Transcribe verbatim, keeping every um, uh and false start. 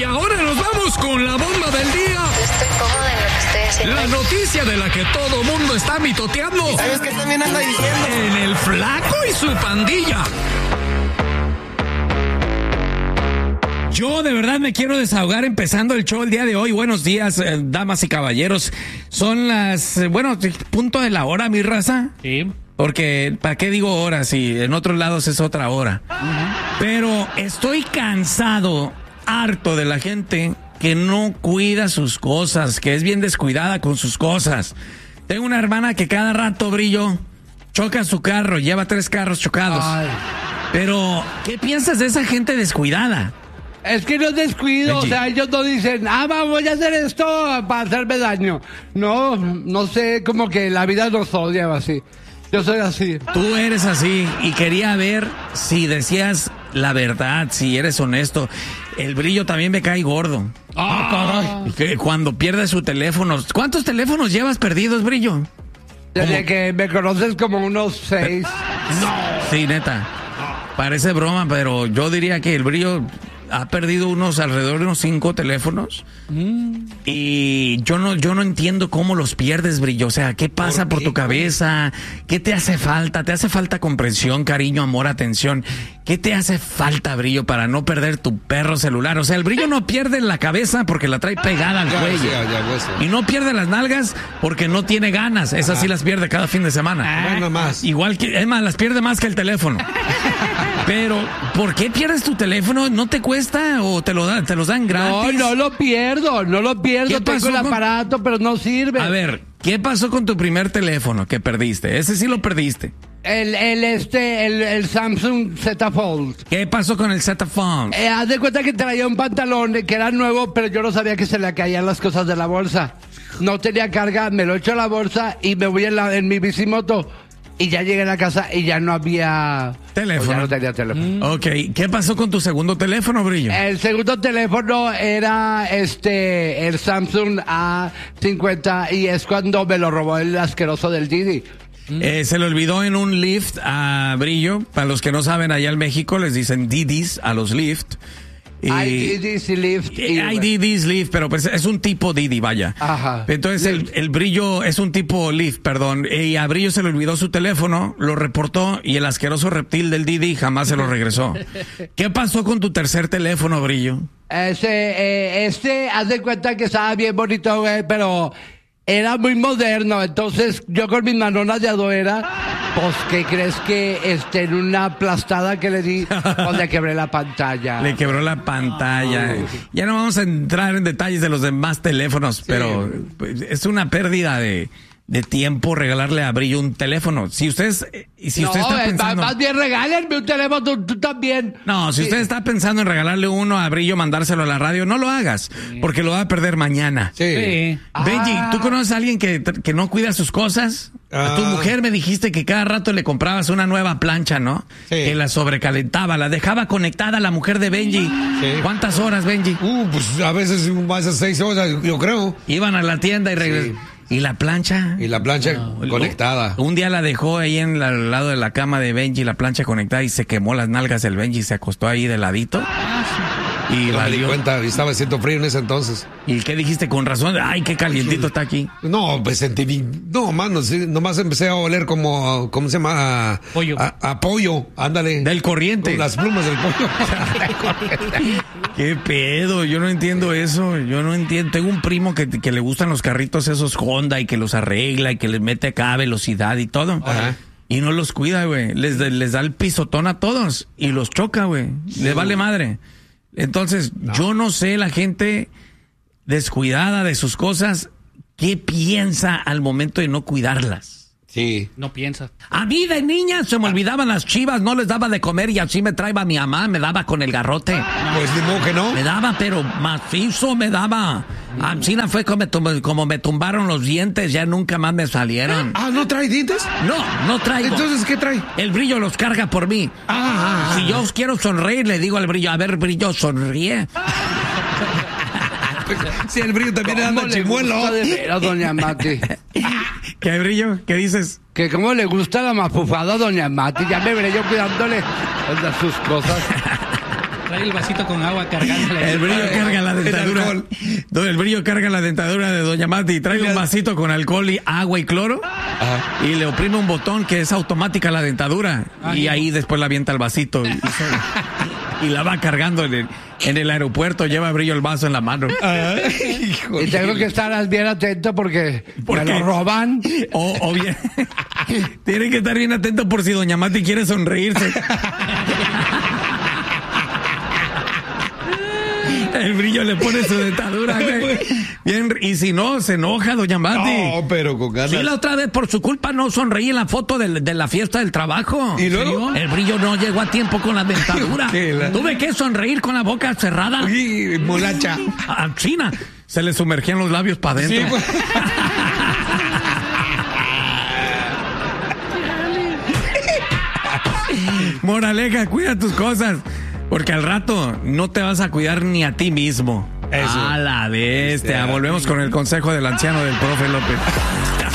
Y ahora nos vamos con la bomba del día. Yo estoy cómoda en lo que estoy haciendo. La noticia de la que todo mundo está mitoteando. ¿Sabes qué también anda diciendo? En el Flaco y su pandilla. Yo de verdad me quiero desahogar empezando el show el día de hoy. Buenos días, eh, damas y caballeros. Son las, eh, bueno, punto de la hora, mi raza. Sí. Porque, ¿para qué digo hora si en otros lados es otra hora? Uh-huh. Pero estoy cansado, harto de la gente que no cuida sus cosas, que es bien descuidada con sus cosas. Tengo una hermana que cada rato, Brillo, choca su carro, lleva tres carros chocados. Ay. Pero, ¿qué piensas de esa gente descuidada? Es que no es descuido, Benji. O sea, ellos no dicen, ah, vamos a hacer esto para hacerme daño. No, no sé, como que la vida nos odia o así. Yo soy así. Tú eres así y quería ver si decías la verdad, si eres honesto. El Brillo también me cae gordo. Ah, que cuando pierde su teléfono. ¿Cuántos teléfonos llevas perdidos, Brillo? Desde ¿Cómo? Que me conoces como unos seis. No. Sí, neta. Parece broma, pero yo diría que el Brillo ha perdido unos alrededor de unos cinco teléfonos. Mm. Y yo no, yo no entiendo cómo los pierdes, Brillo. O sea, ¿qué pasa ¿Por, por tu cabeza? ¿Qué te hace falta? ¿Te hace falta comprensión, cariño, amor, atención? ¿Qué te hace falta, Brillo, para no perder tu perro celular? O sea, el Brillo no pierde la cabeza porque la trae pegada al cuello. Ya, ya, ya, y no pierde las nalgas porque no tiene ganas. Esas sí las pierde cada fin de semana. Bueno, más. Igual que, es más, las pierde más que el teléfono. Pero, ¿por qué pierdes tu teléfono? ¿No te cuesta o te lo dan, te los dan gratis? No, no lo pierdo, no lo pierdo. Tengo el aparato, con... pero no sirve. A ver, ¿qué pasó con tu primer teléfono que perdiste? Ese sí lo perdiste. El, el, este, el, el Samsung Z Fold. ¿Qué pasó con el Z Fold? Eh, haz de cuenta que traía un pantalón que era nuevo, pero yo no sabía que se le caían las cosas de la bolsa. No tenía carga, me lo echo a la bolsa y me voy en, la, en mi bicimoto. Y ya llegué a la casa y ya no había teléfono. Ya no tenía teléfono. Mm. Ok, ¿qué pasó con tu segundo teléfono, Brillo? El segundo teléfono era este el Samsung A cincuenta y es cuando me lo robó el asqueroso del Didi. Mm. Eh, se le olvidó en un lift a Brillo. Para los que no saben, allá en México les dicen Didis a los lift. Y, hay Didis y Lyft. Y, hay Didis, Lyft, pero pues es un tipo Didi, vaya. Ajá. Entonces el, el Brillo es un tipo Lyft, perdón. Y a Brillo se le olvidó su teléfono, lo reportó y el asqueroso reptil del Didi jamás se lo regresó. ¿Qué pasó con tu tercer teléfono, Brillo? Ese, eh, este, haz de cuenta que estaba bien bonito, güey, pero era muy moderno. Entonces yo con mis manonas de adoera, pues, ¿qué crees que este, en una aplastada que le di, pues le quebré la pantalla? Le quebró la pantalla. Oh. Ya no vamos a entrar en detalles de los demás teléfonos, sí. Pero pues, es una pérdida de, de tiempo regalarle a Brillo un teléfono. Si ustedes, si no, usted está pensando... más bien regálenme un teléfono, tú, tú también. No, si sí. usted está pensando en regalarle uno a Brillo, mandárselo a la radio, no lo hagas, sí. porque lo va a perder mañana. Sí. sí. Benji, ah. ¿tú conoces a alguien que, que no cuida sus cosas? Ah. A tu mujer me dijiste que cada rato le comprabas una nueva plancha, ¿no? Sí. Que la sobrecalentaba, la dejaba conectada la mujer de Benji. Sí. ¿Cuántas horas, Benji? Uh, pues a veces más de seis horas, yo creo. Iban a la tienda y regresaban. Sí. ¿Y la plancha? Y la plancha no, conectada. Un día la dejó ahí en la, al lado de la cama de Benji, la plancha conectada, y se quemó las nalgas del Benji y se acostó ahí de ladito. Ah, sí. Y no me di cuenta, estaba haciendo frío en ese entonces. ¿Y qué dijiste? Con razón, ay, qué calientito está aquí. No, pues sentí, no, mano, sí, nomás empecé a oler como, ¿cómo se llama? Pollo. A, a pollo, ándale. Del corriente. Con las plumas del pollo. ¿Qué pedo? Yo no entiendo eso, yo no entiendo. Tengo un primo que, que le gustan los carritos esos Honda y que los arregla y que les mete acá velocidad y todo. Ajá. Y no los cuida, güey. Les, les da el pisotón a todos y los choca, güey. Sí. Les vale madre. Entonces, no. yo no sé la gente descuidada de sus cosas, ¿qué piensa al momento de no cuidarlas? Sí. No piensa. A mí de niña se me olvidaban las chivas, no les daba de comer y así me traía mi mamá, me daba con el garrote. Pues de modo que no. Me daba, pero macizo me daba. Así fue como me, como me tumbaron los dientes, ya nunca más me salieron. Ah, ¿no trae dientes? No, no traigo. Entonces, ¿qué trae? El Brillo los carga por mí. Ah. Si yo quiero sonreír, le digo al Brillo, a ver, Brillo, sonríe. Sí, el Brillo también anda chimuelo. De veras, doña Mati. ¿Qué, Brillo? ¿Qué dices? Que cómo le gusta la mafufada a doña Mati. Ya me veré yo cuidándole de sus cosas. Trae el vasito con agua cargándole. El brillo carga la dentadura. El, el brillo carga la dentadura de Doña Mati. Trae un vasito con alcohol y agua y cloro. Ajá. Y le oprime un botón que es automática la dentadura. Ay, y ahí después la avienta el vasito. Y, y, se, y la va cargando en el, en el aeropuerto. Lleva Brillo el vaso en la mano. Ay, y tengo que estar bien atento porque me lo roban. O, o bien. Tiene que estar bien atento por si Doña Mati quiere sonreírse. El Brillo le pone su dentadura, güey. Bien, y si no, se enoja Doña Mati. No, pero con ganas. Sí, la otra vez por su culpa no sonreí en la foto de, de la fiesta del trabajo. ¿Y luego? El Brillo no llegó a tiempo con la dentadura. La... Tuve que sonreír con la boca cerrada. Uy, molacha. A China. Se le sumergían los labios para adentro. Sí, pues. Moraleja, cuida tus cosas. Porque al rato no te vas a cuidar ni a ti mismo. Eso. A la bestia. Volvemos con el consejo del anciano del profe López.